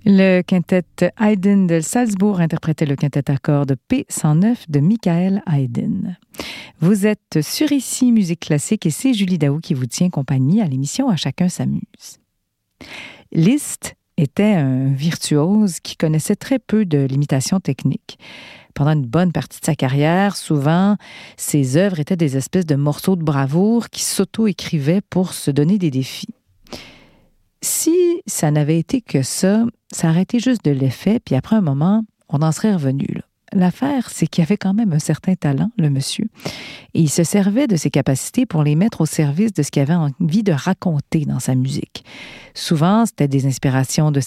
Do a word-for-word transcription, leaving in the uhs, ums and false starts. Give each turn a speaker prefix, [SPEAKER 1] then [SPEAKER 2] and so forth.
[SPEAKER 1] Le quintet Haydn de Salzbourg interprétait le quintet à cordes P cent neuf de Michael Haydn. Vous êtes sur Ici Musique Classique et c'est Julie Daou qui vous tient compagnie à l'émission À chacun s'amuse. Liszt était un virtuose qui connaissait très peu de limitations techniques. Pendant une bonne partie de sa carrière, souvent, ses œuvres étaient des espèces de morceaux de bravoure qui s'auto-écrivaient pour se donner des défis. Si ça n'avait été que ça, ça aurait été juste de l'effet, puis après un moment, on en serait revenu, là. L'affaire, c'est qu'il avait quand même un certain talent, le monsieur, et il se servait de ses capacités pour les mettre au service de ce qu'il avait envie de raconter dans sa musique. Souvent, c'était des inspirations de